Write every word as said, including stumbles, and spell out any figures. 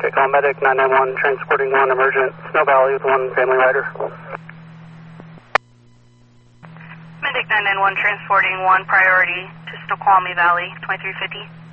Okay, call medic nine nine one, transporting one emergent Snow Valley with one family rider. Medic nine nine one, transporting one priority to Snoqualmie Valley, twenty-three fifty.